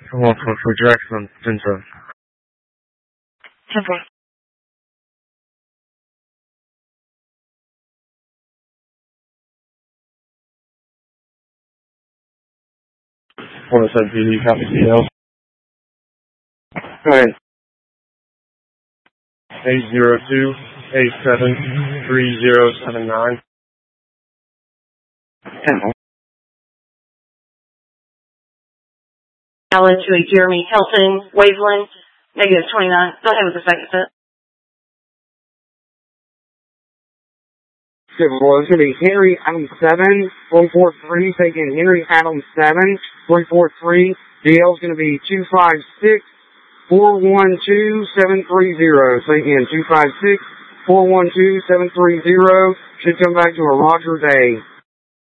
Come on for Jackson, Central. 10-4. Point 7 PD, copy CL. Go ahead. 802-87-3079. 10-4. Allen to a Jeremy Hilton, wavelength, -29. Go ahead with the second set. Well, it's going to be Henry Adams 7, 143, taking Henry Adams 7, 343. DL is going to be 256-412-730. Say again, 256-412-730. Should come back to a Roger Day.